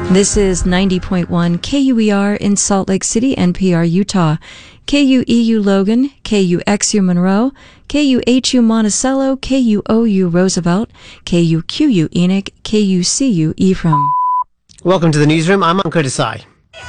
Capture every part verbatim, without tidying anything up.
This is ninety point one K U E R in Salt Lake City, N P R, Utah. K U E U Logan, K U X U Monroe, K U H U Monticello, K U O U Roosevelt, K U Q U Enoch, K U C U Ephraim. Welcome to the newsroom. I'm Ankur Desai.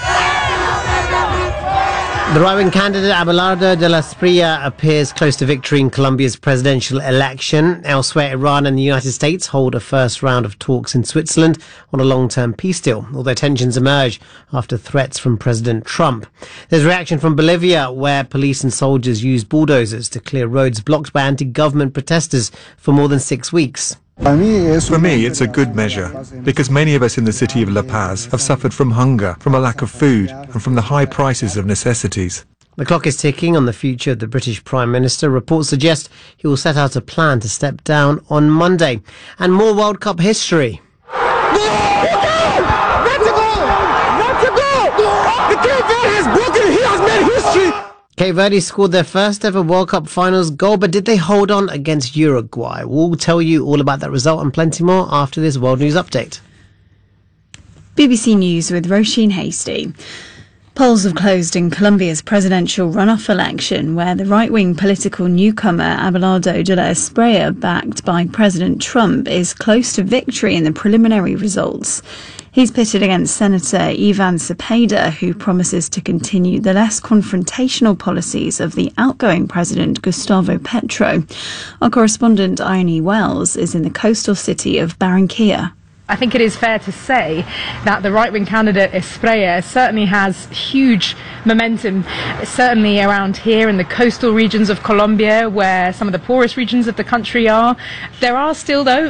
The right-wing candidate Abelardo de la Espriella appears close to victory in Colombia's presidential election. Elsewhere, Iran and the United States hold a first round of talks in Switzerland on a long-term peace deal, although tensions emerge after threats from President Trump. There's reaction from Bolivia, where police and soldiers used bulldozers to clear roads blocked by anti-government protesters for more than six weeks. For me, it's a good measure, because many of us in the city of La Paz have suffered from hunger, from a lack of food, and from the high prices of necessities. The clock is ticking on the future of the British Prime Minister. Reports suggest he will set out a plan to step down on Monday. And more World Cup history. Not to go! Not to go! The Cape Verde has broken. He has made history. Cape Verde scored their first ever World Cup finals goal, but did they hold on against Uruguay? We'll tell you all about that result and plenty more after this World News Update. B B C News with Roisin Hasty. Polls have closed in Colombia's presidential runoff election, where the right-wing political newcomer Abelardo de la Espriella, backed by President Trump, is close to victory in the preliminary results. He's pitted against Senator Ivan Cepeda, who promises to continue the less confrontational policies of the outgoing president Gustavo Petro. Our correspondent Ione Wells is in the coastal city of Barranquilla. I think it is fair to say that the right-wing candidate Espriella certainly has huge momentum, certainly around here in the coastal regions of Colombia, where some of the poorest regions of the country are. There are still, though,